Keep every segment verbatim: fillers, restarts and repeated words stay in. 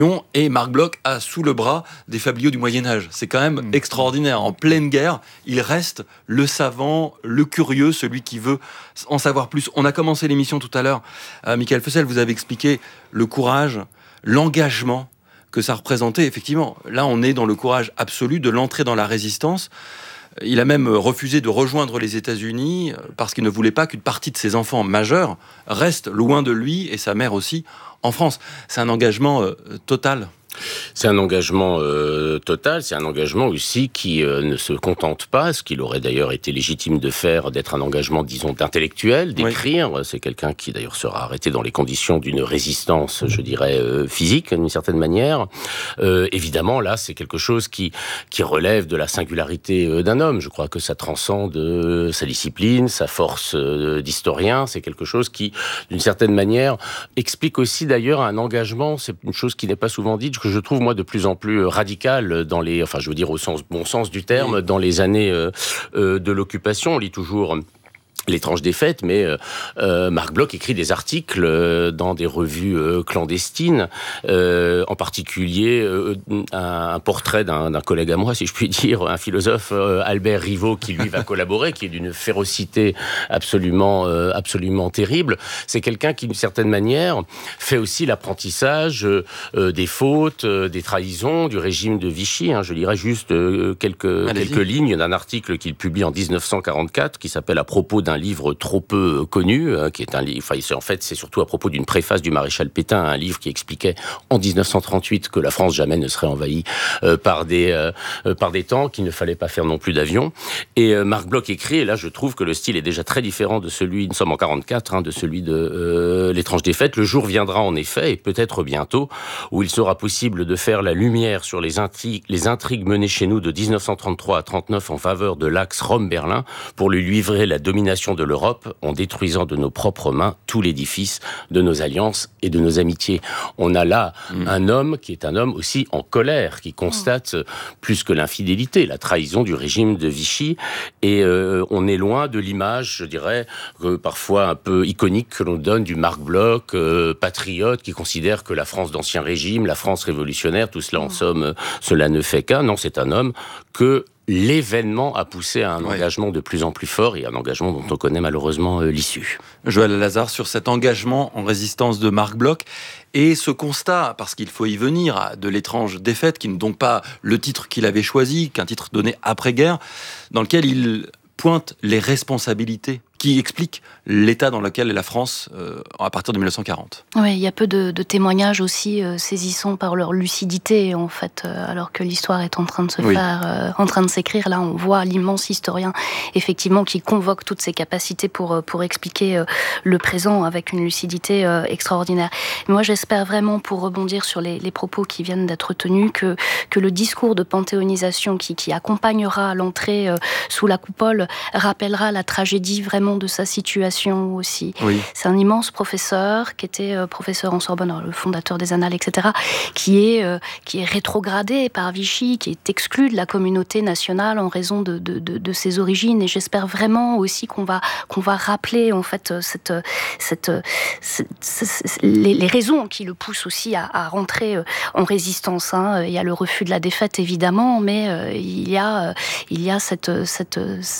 Et Marc Bloch a sous le bras des fabliaux du Moyen-Âge. C'est quand même mmh. extraordinaire. En pleine guerre, il reste le savant, le curieux, celui qui veut en savoir plus. On a commencé l'émission tout à l'heure. Euh, Michael Fessel, vous avez expliqué le courage, l'engagement que ça représentait. Effectivement, là, on est dans le courage absolu de l'entrée dans la résistance. Il a même refusé de rejoindre les États-Unis parce qu'il ne voulait pas qu'une partie de ses enfants majeurs reste loin de lui et sa mère aussi en France. C'est un engagement euh, total. C'est un engagement euh, total, c'est un engagement aussi qui euh, ne se contente pas, ce qu'il aurait d'ailleurs été légitime de faire, d'être un engagement, disons, d'intellectuel, d'écrire. Oui. C'est quelqu'un qui d'ailleurs sera arrêté dans les conditions d'une résistance, je dirais, euh, physique, d'une certaine manière. Euh, évidemment, là, c'est quelque chose qui, qui relève de la singularité euh, d'un homme. Je crois que ça transcende euh, sa discipline, sa force euh, d'historien. C'est quelque chose qui, d'une certaine manière, explique aussi d'ailleurs un engagement, c'est une chose qui n'est pas souvent dite, que je trouve, moi, de plus en plus radical dans les, enfin, je veux dire au sens, bon sens du terme, oui. dans les années euh, euh, de l'occupation. On lit toujours L'étrange défaite, mais euh, Marc Bloch écrit des articles euh, dans des revues euh, clandestines, euh, en particulier euh, un, un portrait d'un, d'un collègue à moi, si je puis dire, un philosophe, euh, Albert Rivaux, qui lui va collaborer, qui est d'une férocité absolument, euh, absolument terrible. C'est quelqu'un qui, d'une certaine manière, fait aussi l'apprentissage euh, des fautes, euh, des trahisons du régime de Vichy. Hein. Je lirai juste euh, quelques, quelques lignes d'un article qu'il publie en dix-neuf cent quarante-quatre, qui s'appelle « À propos d'un un livre trop peu connu, hein, qui est un livre, enfin, en fait, c'est surtout à propos d'une préface du maréchal Pétain, un livre qui expliquait en dix-neuf cent trente-huit que la France jamais ne serait envahie euh, par des euh, par des tanks, qu'il ne fallait pas faire non plus d'avions. Et euh, Marc Bloch écrit, et là, je trouve que le style est déjà très différent de celui, nous sommes en quarante-quatre, hein, de celui de euh, L'étrange défaite. Le jour viendra en effet, et peut-être bientôt, où il sera possible de faire la lumière sur les intrigues, les intrigues menées chez nous de dix-neuf cent trente-trois à trente-neuf en faveur de l'axe Rome-Berlin pour lui livrer la domination de l'Europe en détruisant de nos propres mains tout l'édifice de nos alliances et de nos amitiés. On a là mmh. un homme qui est un homme aussi en colère, qui constate mmh. plus que l'infidélité, la trahison du régime de Vichy, et euh, on est loin de l'image, je dirais, euh, parfois un peu iconique que l'on donne du Marc Bloch, euh, patriote, qui considère que la France d'Ancien Régime, la France révolutionnaire, tout cela en mmh. somme, euh, cela ne fait qu'un. Non, c'est un homme que l'événement a poussé à un ouais. engagement de plus en plus fort et un engagement dont on connaît malheureusement euh, l'issue. Joël Lazare, sur cet engagement en résistance de Marc Bloch et ce constat, parce qu'il faut y venir, de l'étrange défaite, qui n'est donc pas le titre qu'il avait choisi, qu'un titre donné après-guerre, dans lequel il pointe les responsabilités qui explique l'état dans lequel est la France euh, à partir de dix-neuf cent quarante. Oui, il y a peu de, de témoignages aussi euh, saisissants par leur lucidité, en fait, euh, alors que l'histoire est en train de se oui. faire, euh, en train de s'écrire. Là, on voit l'immense historien, effectivement, qui convoque toutes ses capacités pour, pour expliquer euh, le présent avec une lucidité euh, extraordinaire. Moi, j'espère vraiment, pour rebondir sur les, les propos qui viennent d'être tenus, que, que le discours de panthéonisation qui, qui accompagnera l'entrée euh, sous la coupole rappellera la tragédie vraiment de sa situation aussi. Oui. C'est un immense professeur qui était euh, professeur en Sorbonne, alors, le fondateur des Annales, et cetera, qui est, euh, qui est rétrogradé par Vichy, qui est exclu de la communauté nationale en raison de, de, de, de ses origines. Et j'espère vraiment aussi qu'on va, qu'on va rappeler en fait cette, cette, cette, cette, les, les raisons qui le poussent aussi à, à rentrer en résistance. Hein. Il y a le refus de la défaite évidemment, mais euh, il y a, il y a cette, cette,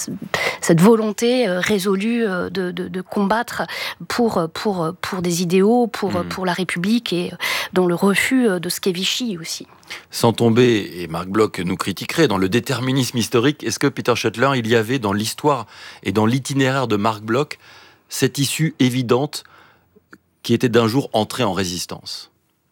cette volonté résolue De, de, de combattre pour, pour, pour des idéaux, pour, mmh. pour la République et dans le refus de ce qu'est Vichy aussi. Sans tomber, et Marc Bloch nous critiquerait, dans le déterminisme historique, est-ce que Peter Schoettler, il y avait dans l'histoire et dans l'itinéraire de Marc Bloch cette issue évidente qui était d'un jour entré en résistance ?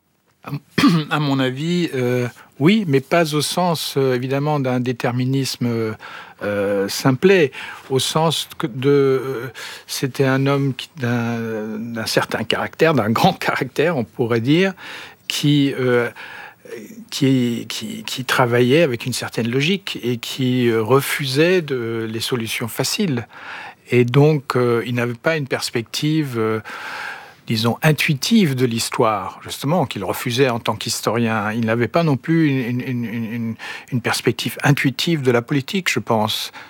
À mon avis, euh, oui, mais pas au sens, euh, évidemment, d'un déterminisme euh, euh, simplet, au sens que de... Euh, c'était un homme qui, d'un, d'un certain caractère, d'un grand caractère, on pourrait dire, qui... Euh, Qui, qui, qui travaillait avec une certaine logique et qui refusait de, les solutions faciles. Et donc, euh, il n'avait pas une perspective... Euh, disons, intuitive de l'histoire, justement, qu'il refusait en tant qu'historien. Il n'avait pas non plus une, une, une, une perspective intuitive de la politique, je pense.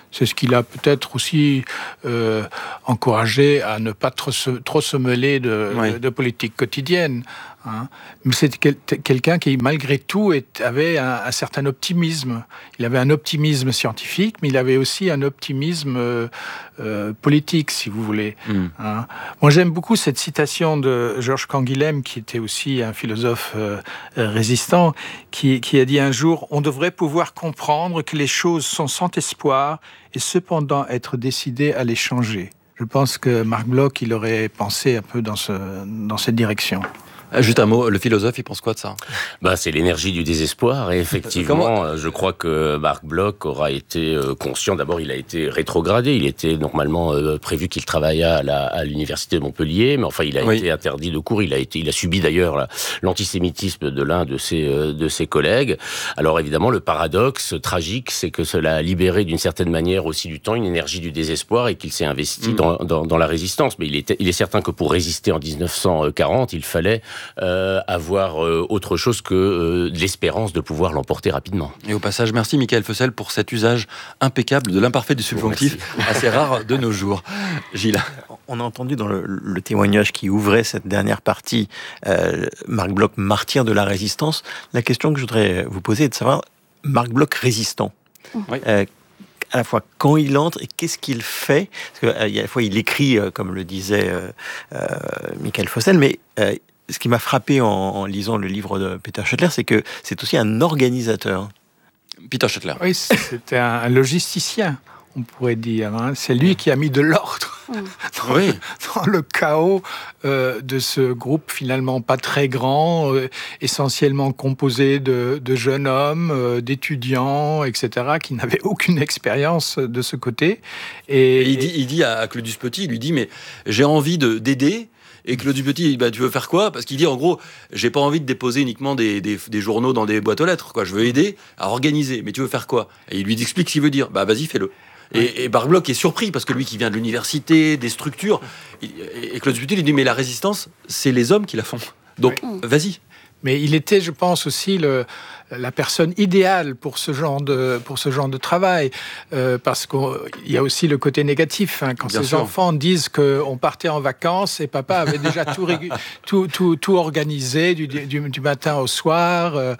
C'est ce qui l'a peut-être aussi euh, encouragé à ne pas trop se, trop se mêler de, oui. de, de politique quotidienne. Hein. Mais c'est quel, quelqu'un qui, malgré tout, est, avait un, un certain optimisme. Il avait un optimisme scientifique, mais il avait aussi un optimisme euh, euh, politique, si vous voulez. Mm. Hein. Moi, j'aime beaucoup cette citation de Georges Canguilhem, qui était aussi un philosophe euh, résistant, qui, qui a dit un jour « On devrait pouvoir comprendre que les choses sont sans espoir et cependant être décidé à les changer ». Je pense que Marc Bloch, il aurait pensé un peu dans, ce, dans cette direction. Juste un mot, le philosophe, il pense quoi de ça ? Bah, c'est l'énergie du désespoir, et effectivement, je crois que Marc Bloch aura été conscient. D'abord, il a été rétrogradé. Il était normalement prévu qu'il travaillât à, la, à l'université de Montpellier, mais enfin, il a oui. été interdit de cours. Il a été, il a subi d'ailleurs l'antisémitisme de l'un de ses de ses collègues. Alors évidemment, le paradoxe tragique, c'est que cela a libéré d'une certaine manière aussi du temps une énergie du désespoir et qu'il s'est investi mmh. dans, dans dans la résistance. Mais il est il est certain que pour résister en dix-neuf cent quarante, il fallait Euh, avoir euh, autre chose que euh, l'espérance de pouvoir l'emporter rapidement. Et au passage, merci Michael Fessel pour cet usage impeccable de l'imparfait du subjonctif, oh, assez rare de nos jours. Gilles. On a entendu dans le, le témoignage qui ouvrait cette dernière partie, euh, Marc Bloch, martyr de la résistance. La question que je voudrais vous poser est de savoir, Marc Bloch résistant, oui. euh, à la fois quand il entre et qu'est-ce qu'il fait, parce que, euh, à la fois il écrit, euh, comme le disait euh, euh, Michael Fessel, mais euh, ce qui m'a frappé en, en lisant le livre de Peter Schoettler, c'est que c'est aussi un organisateur. Peter Schoettler. Oui, c'était un logisticien, on pourrait dire. Hein. C'est lui qui a mis de l'ordre dans, oui. le, dans le chaos euh, de ce groupe finalement pas très grand, euh, essentiellement composé de, de jeunes hommes, euh, d'étudiants, et cetera, qui n'avaient aucune expérience de ce côté. Et, et il dit, il dit à Claudius Petit, il lui dit, mais j'ai envie de, d'aider. Et Claudius Petit, il dit, bah, tu veux faire quoi ? Parce qu'il dit, en gros, j'ai pas envie de déposer uniquement des, des, des journaux dans des boîtes aux lettres, quoi. Je veux aider à organiser. Mais tu veux faire quoi ? Et il lui explique ce qu'il veut dire. Bah, vas-y, fais-le. Et, et Marc Bloch est surpris, parce que lui qui vient de l'université, des structures, et, et Claudius Petit lui dit, mais la résistance, c'est les hommes qui la font. Donc, oui. vas-y. Mais il était, je pense, aussi le, la personne idéale pour ce genre de, pour ce genre de travail. Euh, parce qu'il y a aussi le côté négatif. Hein, quand Bien ces sûr. enfants disent qu'on partait en vacances et papa avait déjà tout, régu- tout, tout, tout organisé du, du, du matin au soir, euh,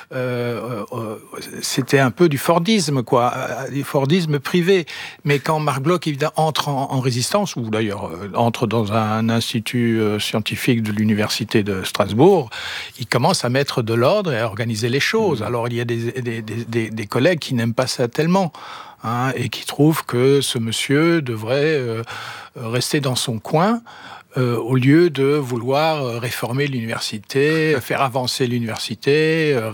euh, euh, c'était un peu du Fordisme, quoi, du Fordisme privé. Mais quand Marc Bloch, évidemment, entre en, en résistance, ou d'ailleurs euh, entre dans un institut euh, scientifique de l'université de Strasbourg, il commence à mettre de l'ordre et à organiser les choses. Mmh. Alors, il y a des, des, des, des collègues qui n'aiment pas ça tellement, hein, et qui trouvent que ce monsieur devrait euh, rester dans son coin euh, au lieu de vouloir réformer l'université, faire avancer l'université, euh,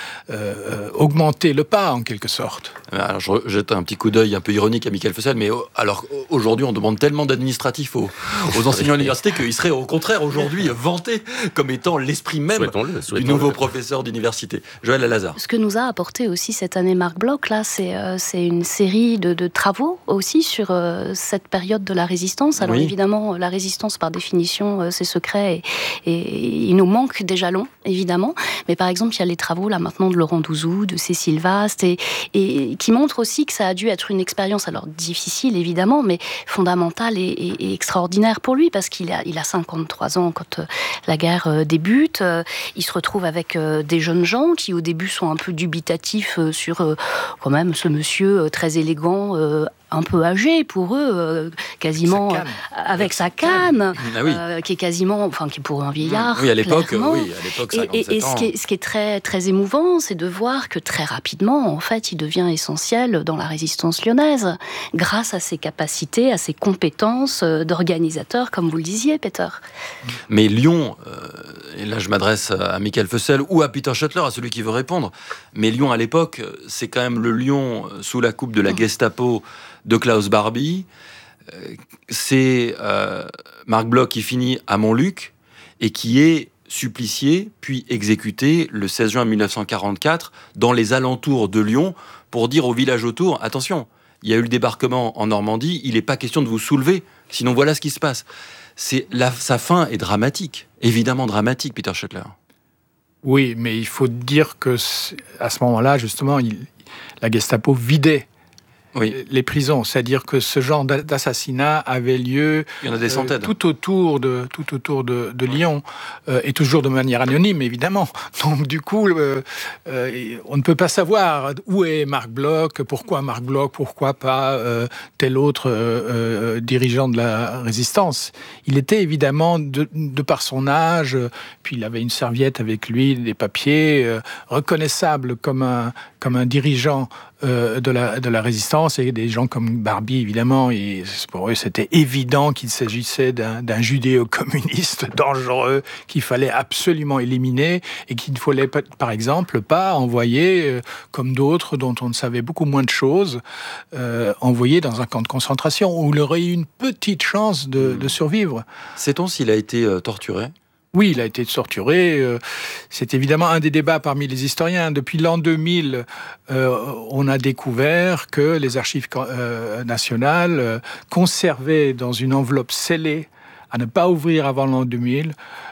euh, augmenter le pas, en quelque sorte. Alors, je jette un petit coup d'œil un peu ironique à Michael Fessel, mais alors aujourd'hui, on demande tellement d'administratifs aux, aux enseignants à l'université qu'ils seraient au contraire aujourd'hui vantés comme étant l'esprit même souhaitons-le, souhaitons-le. du nouveau professeur d'université. Joël Alazard. Ce que nous a apporté aussi cette année Marc Bloch, là, c'est, euh, c'est une série de, de travaux aussi sur euh, cette période de la résistance. Alors oui. évidemment, la résistance par définition, euh, c'est secret et, et il nous manque des jalons, évidemment. Mais par exemple, il y a les travaux là maintenant de Laurent Douzou, de Cécile Vaste, et, et qui montrent aussi que ça a dû être une expérience, alors difficile évidemment, mais fondamentale et, et, et extraordinaire pour lui, parce qu'il a, il a cinquante-trois ans quand euh, la guerre euh, débute. Euh, il se retrouve avec euh, des jeunes gens qui au début sont un peu dubitatifs euh, sur euh, quand même ce monsieur euh, très élégant, euh, un peu âgé pour eux, euh, quasiment sa avec sa canne, ah oui. euh, qui est quasiment, enfin qui est pour un vieillard. Oui, à l'époque, clairement. oui, à l'époque, et, et, et ce qui est, ce qui est très très émouvant, c'est de voir que très rapidement, en fait, il devient essentiel dans la résistance lyonnaise, grâce à ses capacités, à ses compétences d'organisateur, comme vous le disiez, Peter. Mais Lyon, euh, et là je m'adresse à Michael Fessel ou à Peter Schoettler, à celui qui veut répondre. Mais Lyon à l'époque, c'est quand même le Lyon sous la coupe de la Gestapo de Klaus Barbie. C'est euh, Marc Bloch qui finit à Montluc et qui est supplicié puis exécuté le seize juin mille neuf cent quarante-quatre dans les alentours de Lyon pour dire au village autour, attention, il y a eu le débarquement en Normandie, il n'est pas question de vous soulever, sinon voilà ce qui se passe. C'est la, sa fin est dramatique, évidemment dramatique, Peter Schoettler. Oui, mais il faut dire que à ce moment-là, justement, il, la Gestapo vidait oui. les prisons. C'est-à-dire que ce genre d'assassinat avait lieu Il y en a des centaines. Euh, tout autour de, tout autour de, de Lyon, euh, et toujours de manière anonyme, évidemment. Donc, du coup, euh, euh, on ne peut pas savoir où est Marc Bloch, pourquoi Marc Bloch, pourquoi pas euh, tel autre euh, euh, dirigeant de la résistance. Il était évidemment, de, de par son âge, euh, puis il avait une serviette avec lui, des papiers, euh, reconnaissable comme un, comme un dirigeant euh, de, la, de la résistance, et des gens comme Barbie, évidemment, et pour eux, c'était évident qu'il s'agissait d'un, d'un judéo-communiste dangereux qu'il fallait absolument éliminer et qu'il ne fallait, par exemple, pas envoyer, euh, comme d'autres dont on ne savait beaucoup moins de choses, euh, envoyer dans un camp de concentration où il aurait eu une petite chance de, de survivre. Sait-on s'il a été euh, torturé ? Oui, il a été torturé. C'est évidemment un des débats parmi les historiens. Depuis l'an deux mille, euh, on a découvert que les archives euh, nationales euh, conservaient dans une enveloppe scellée, à ne pas ouvrir avant l'an deux mille,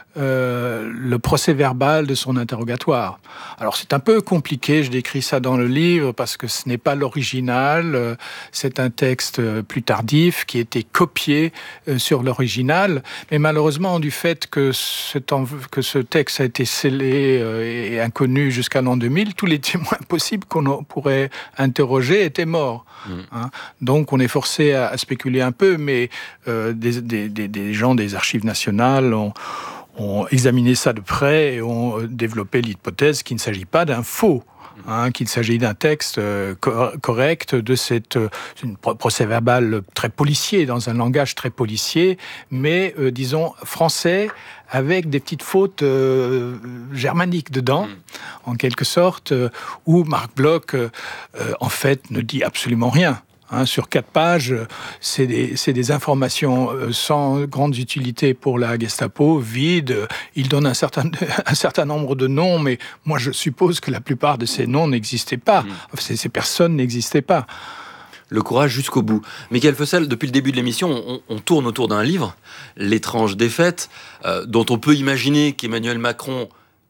euh, le procès-verbal de son interrogatoire. Alors c'est un peu compliqué, je décris ça dans le livre, parce que ce n'est pas l'original, euh, c'est un texte plus tardif qui a été copié euh, sur l'original, mais malheureusement du fait que, cet env- que ce texte a été scellé euh, et inconnu jusqu'à l'an deux mille, tous les témoins possibles qu'on pourrait interroger étaient morts. Mmh. Hein. Donc on est forcé à, à spéculer un peu, mais euh, des, des, des, des gens des archives nationales ont ont examiné ça de près et ont développé l'hypothèse qu'il ne s'agit pas d'un faux, hein, qu'il s'agit d'un texte euh, co- correct de cette euh, une procès-verbal très policier, dans un langage très policier, mais euh, disons français, avec des petites fautes euh, germaniques dedans, mmh. en quelque sorte, euh, où Marc Bloch, euh, euh, en fait, ne dit absolument rien. Hein, sur quatre pages, c'est des, c'est des informations sans grande utilité pour la Gestapo, vides. Il donne un certain, un certain nombre de noms, mais moi je suppose que la plupart de ces noms n'existaient pas. Mmh. Ces, ces personnes n'existaient pas. Le courage jusqu'au bout. Michael Fossel, depuis le début de l'émission, on, on tourne autour d'un livre, L'étrange défaite, euh, dont on peut imaginer qu'Emmanuel Macron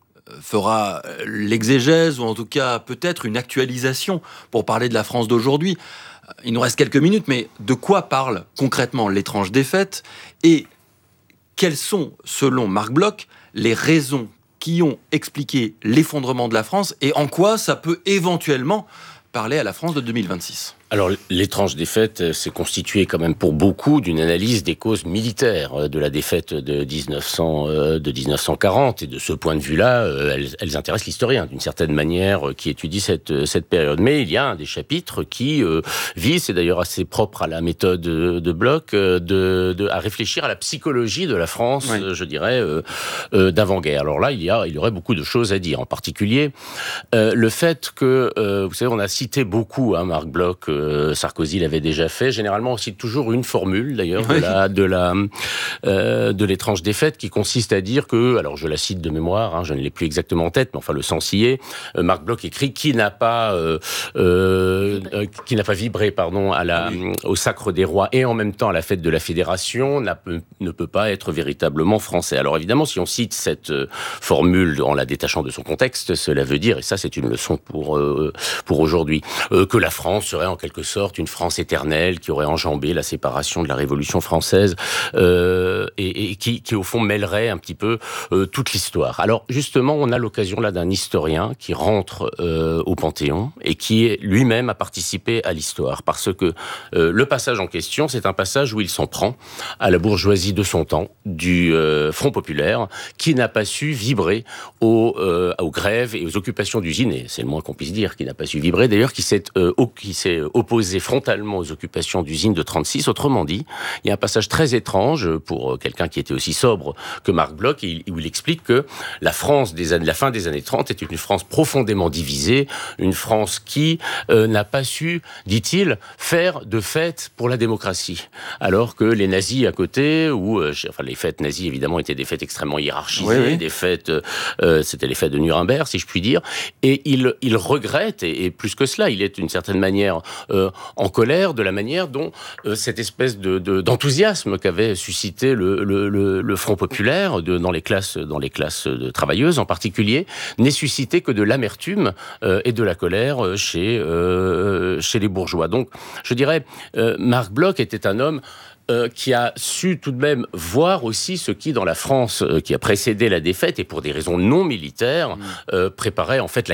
fera l'exégèse, ou en tout cas peut-être une actualisation pour parler de la France d'aujourd'hui. Il nous reste quelques minutes, mais de quoi parle concrètement L'étrange défaite et quelles sont, selon Marc Bloch, les raisons qui ont expliqué l'effondrement de la France et en quoi ça peut éventuellement parler à la France de deux mille vingt-six ? Alors, l'étrange défaite s'est constituée quand même pour beaucoup d'une analyse des causes militaires de la défaite de dix-neuf cents, euh, de dix-neuf cent quarante. Et de ce point de vue-là, euh, elles, elles intéressent l'historien, d'une certaine manière, qui étudie cette, cette période. Mais il y a un des chapitres qui euh, vise, c'est d'ailleurs assez propre à la méthode de, de Bloch, euh, de, de, à réfléchir à la psychologie de la France, oui. euh, je dirais, euh, euh, d'avant-guerre. Alors là, il y, a, il y aurait beaucoup de choses à dire. En particulier, euh, le fait que, euh, vous savez, on a cité beaucoup, hein, Marc Bloch, euh, Sarkozy l'avait déjà fait. Généralement, on cite toujours une formule, d'ailleurs, oui. de la de la euh, de l'étrange défaite, qui consiste à dire que, alors je la cite de mémoire, hein, je ne l'ai plus exactement en tête, mais enfin le sens y est. Euh, Marc Bloch écrit qui n'a pas euh, euh, euh, qui n'a pas vibré, pardon, à la oui. au sacre des rois et en même temps à la fête de la Fédération n'a, ne peut pas être véritablement français. Alors évidemment, si on cite cette euh, formule en la détachant de son contexte, cela veut dire, et ça c'est une leçon pour euh, pour aujourd'hui, euh, que la France serait en quelque sorte une France éternelle qui aurait enjambé la séparation de la Révolution française euh, et, et qui, qui au fond mêlerait un petit peu euh, toute l'histoire. Alors justement, on a l'occasion là d'un historien qui rentre euh, au Panthéon et qui lui-même a participé à l'histoire, parce que euh, le passage en question, c'est un passage où il s'en prend à la bourgeoisie de son temps, du euh, Front populaire, qui n'a pas su vibrer aux, euh, aux grèves et aux occupations d'usines, et c'est le moins qu'on puisse dire, qui n'a pas su vibrer, d'ailleurs, qui s'est, euh, au, qui s'est opposé frontalement aux occupations d'usines de trente-six. Autrement dit, il y a un passage très étrange pour quelqu'un qui était aussi sobre que Marc Bloch, où il explique que la France des années, la fin des années trente était une France profondément divisée, une France qui euh, n'a pas su, dit-il, faire de fêtes pour la démocratie. Alors que les nazis à côté, ou euh, enfin les fêtes nazies évidemment étaient des fêtes extrêmement hiérarchisées, oui, oui. des fêtes, euh, c'était les fêtes de Nuremberg, si je puis dire, et il, il regrette, et, et plus que cela, il est d'une certaine manière euh, en colère de la manière dont euh, cette espèce de, de, d'enthousiasme qu'avait suscité le, le, le, le Front populaire de, dans les classes, dans les classes de travailleuses en particulier, n'est suscité que de l'amertume euh, et de la colère chez, euh, chez les bourgeois. Donc, je dirais, euh, Marc Bloch était un homme Euh, qui a su tout de même voir aussi ce qui, dans la France euh, qui a précédé la défaite, et pour des raisons non militaires, mmh. euh, préparait en fait la